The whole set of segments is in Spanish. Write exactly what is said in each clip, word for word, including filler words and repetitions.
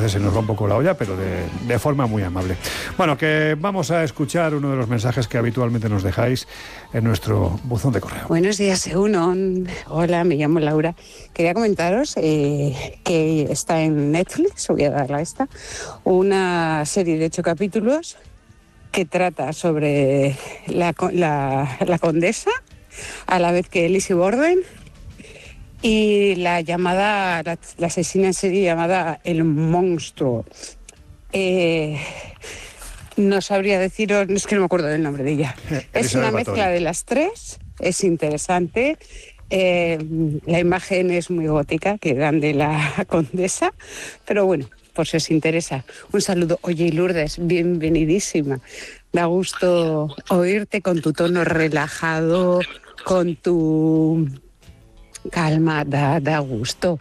veces se nos va un poco la olla, pero de, de forma muy amable. Bueno, que vamos a escuchar uno de los mensajes que habitualmente nos dejáis en nuestro buzón de correo. Buenos días, Eunon. Hola, me llamo Laura. Quería comentaros eh, que está en Netflix, voy a darla a esta, una serie de ocho capítulos que trata sobre la, la, la condesa, a la vez que Lizzie Borden, y la llamada, la, la asesina en serie llamada El Monstruo. Eh, no sabría deciros, es que no me acuerdo del nombre de ella. Es una mezcla de las tres, es interesante. Eh, la imagen es muy gótica, que dan de la condesa, pero bueno, por si os interesa. Un saludo. Oye, Lourdes, bienvenidísima. Da gusto oírte con tu tono relajado, con tu calma, da, da gusto.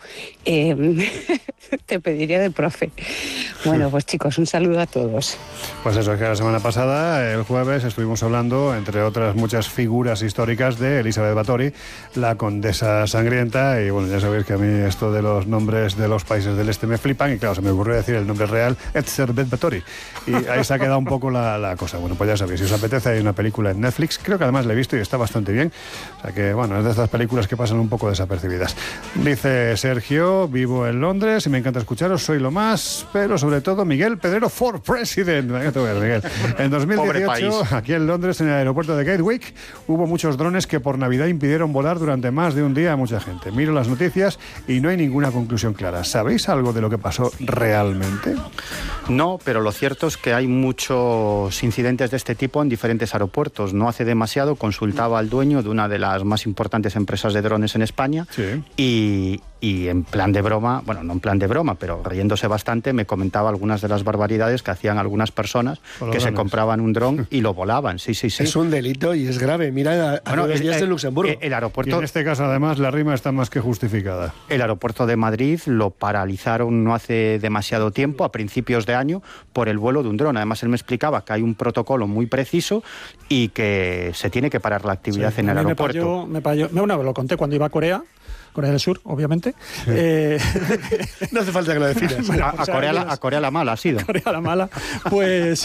Eh, te pediría de profe. Bueno, pues chicos, un saludo a todos. Pues eso, es que la semana pasada, el jueves, estuvimos hablando, entre otras muchas figuras históricas, de Elizabeth Báthory, la condesa sangrienta, y bueno, ya sabéis que a mí esto de los nombres de los países del este me flipan, y claro, se me ocurrió decir el nombre real, Elizabeth Báthory, y ahí se ha quedado un poco la, la cosa. Bueno, pues ya sabéis, si os apetece, hay una película en Netflix, creo que además la he visto y está bastante bien, o sea que, bueno, es de estas películas que pasan un poco desapercibidas. Dice Sergio, vivo en Londres y me encanta escucharos, soy lo más, pero sobre todo Miguel Pedrero for President. Venga, te voy a ver, Miguel. En dos mil dieciocho, aquí en Londres, en el aeropuerto de Gatwick, hubo muchos drones que por Navidad impidieron volar durante más de un día a mucha gente. Miro las noticias y no hay ninguna conclusión clara. ¿Sabéis algo de lo que pasó realmente? No, pero lo cierto es que hay muchos incidentes de este tipo en diferentes aeropuertos. No hace demasiado consultaba al dueño de una de las más importantes empresas de drones en España, sí. y, y en plan de broma, bueno, no en plan de broma, pero riéndose bastante, me comentaba algunas de las barbaridades que hacían algunas personas que se compraban un dron y lo volaban. Sí, sí, sí. Es un delito y es grave. Mira, a, bueno, a los días el, de Luxemburgo. El, el aeropuerto, y en este caso, además, la rima está más que justificada. El aeropuerto de Madrid lo paralizaron no hace demasiado tiempo, a principios de año, por el vuelo de un dron. Además, él me explicaba que hay un protocolo muy preciso y que se tiene que parar la actividad sí, en el aeropuerto. Me payó, me payó, bueno, lo conté cuando iba a Corea. Corea del Sur, obviamente. Sí. Eh, no hace falta que lo definas. Bueno, a, a, Corea la, a Corea la mala ha sido. Corea la mala. Pues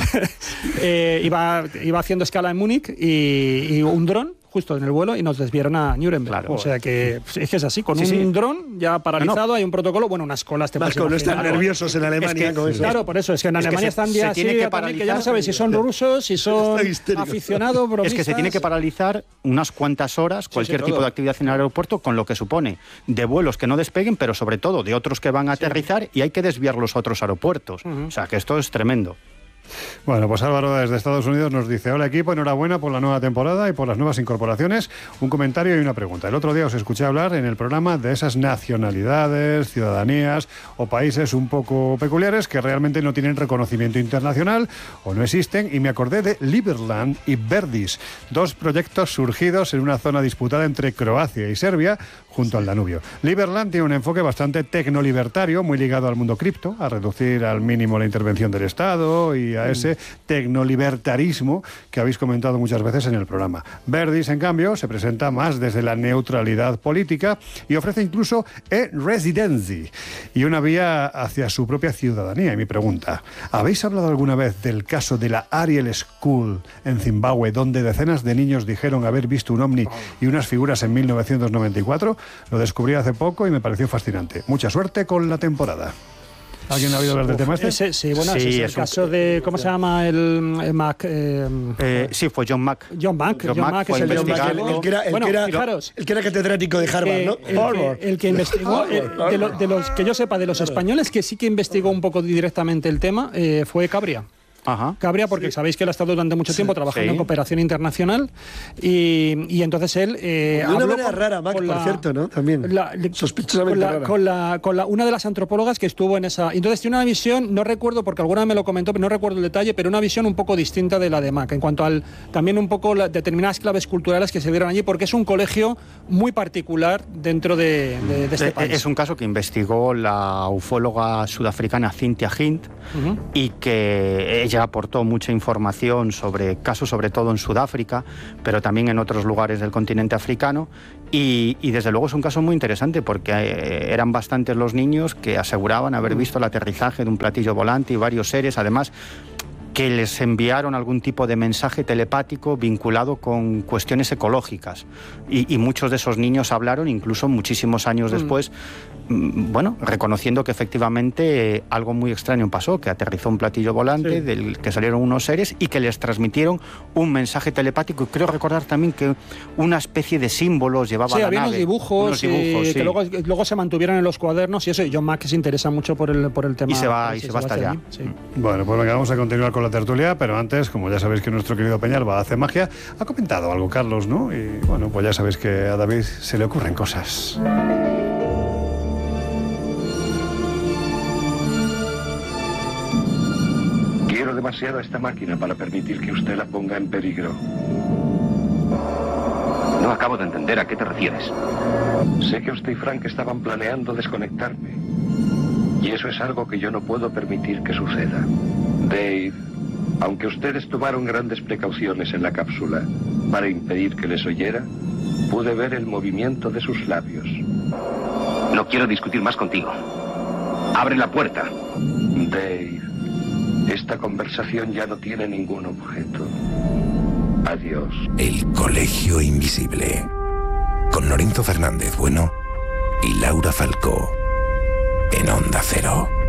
eh, iba, iba haciendo escala en Múnich y, y un dron justo en el vuelo y nos desviaron a Nuremberg. Claro. O sea que es que es así, con sí, un sí. dron ya paralizado, no, no. hay un protocolo, bueno, unas colas te Vasco, no están nerviosos en Alemania es que, con eso. Claro, por eso, es que en es Alemania que se, están ya así, que, también, que ya no sabes si son rusos, si son aficionados, bromistas. Es que se tiene que paralizar unas cuantas horas cualquier sí, sí, tipo de actividad en el aeropuerto, con lo que supone de vuelos que no despeguen, pero sobre todo de otros que van a sí. aterrizar, y hay que desviarlos a otros aeropuertos. Uh-huh. O sea que esto es tremendo. Bueno, pues Álvaro desde Estados Unidos nos dice: hola equipo, enhorabuena por la nueva temporada y por las nuevas incorporaciones. Un comentario y una pregunta. El otro día os escuché hablar en el programa de esas nacionalidades, ciudadanías o países un poco peculiares que realmente no tienen reconocimiento internacional o no existen, y me acordé de Liberland y Verdis, dos proyectos surgidos en una zona disputada entre Croacia y Serbia junto al Danubio. Liberland tiene un enfoque bastante tecnolibertario, muy ligado al mundo cripto, a reducir al mínimo la intervención del Estado y a ese tecnolibertarismo que habéis comentado muchas veces en el programa. Verdis, en cambio, se presenta más desde la neutralidad política y ofrece incluso e-residency y una vía hacia su propia ciudadanía. Y mi pregunta: ¿habéis hablado alguna vez del caso de la Ariel School en Zimbabue, donde decenas de niños dijeron haber visto un ovni y unas figuras en mil novecientos noventa y cuatro? Lo descubrí hace poco y me pareció fascinante. Mucha suerte con la temporada. ¿Alguien ha oído hablar del tema este? Ese, sí, bueno, sí, ese es el es caso un... de... ¿Cómo se llama el, el Mac? Eh, eh, sí, fue John Mack. John Mack. John, John Mack es el, John Mack, el, el, que era, el, bueno, que era, fijaros, el que era catedrático de Harvard, eh, ¿no? El, Harvard. Que, el que investigó, Harvard, eh, Harvard. De, lo, de los que yo sepa, de los españoles, que sí que investigó un poco directamente el tema, eh, fue Cabria. Ajá. Cabria, porque sí. sabéis que él ha estado durante mucho tiempo sí. trabajando sí. en cooperación internacional y, y entonces él eh, de una manera con, rara, Mac, por la, cierto, ¿no? También la, sospechosamente con la, rara. Con la, con la, una de las antropólogas que estuvo en esa... Entonces tiene una visión, no recuerdo, porque alguna vez me lo comentó, pero no recuerdo el detalle, pero una visión un poco distinta de la de Mac, en cuanto al también un poco la, determinadas claves culturales que se dieron allí, porque es un colegio muy particular dentro de, de, de este eh, país. Es un caso que investigó la ufóloga sudafricana Cynthia Hint uh-huh. y que ella aportó mucha información sobre casos, sobre todo en Sudáfrica, pero también en otros lugares del continente africano, Y, y desde luego es un caso muy interesante porque eh, eran bastantes los niños que aseguraban haber visto el aterrizaje de un platillo volante y varios seres, además que les enviaron algún tipo de mensaje telepático vinculado con cuestiones ecológicas. Y, y muchos de esos niños hablaron, incluso muchísimos años mm. después, bueno, reconociendo que efectivamente eh, algo muy extraño pasó, que aterrizó un platillo volante, sí. del que salieron unos seres y que les transmitieron un mensaje telepático. Y creo recordar también que una especie de símbolos llevaba sí, la había nave. Unos dibujos, unos dibujos y, sí. que luego, luego se mantuvieron en los cuadernos y eso. Y John Mack se interesa mucho por el, por el tema. Y se va, y se, se va hasta allá. allá. Sí. Bueno, pues venga, vamos a continuar con la tertulia, pero antes, como ya sabéis que nuestro querido Peñalba hace magia, ha comentado algo Carlos, ¿no? Y bueno, pues ya sabéis que a David se le ocurren cosas. Quiero demasiado a esta máquina para permitir que usted la ponga en peligro. No acabo de entender a qué te refieres. Sé que usted y Frank estaban planeando desconectarme. Y eso es algo que yo no puedo permitir que suceda. Dave, aunque ustedes tomaron grandes precauciones en la cápsula para impedir que les oyera, pude ver el movimiento de sus labios. No quiero discutir más contigo. Abre la puerta. Dave, esta conversación ya no tiene ningún objeto. Adiós. El Colegio Invisible. Con Lorenzo Fernández Bueno y Laura Falcó. En Onda Cero.